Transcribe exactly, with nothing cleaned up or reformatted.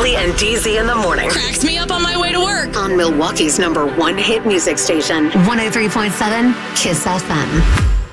Molly and D Z in the morning. Cracks me up on my way to work. On Milwaukee's number one hit music station. one oh three point seven Kiss F M.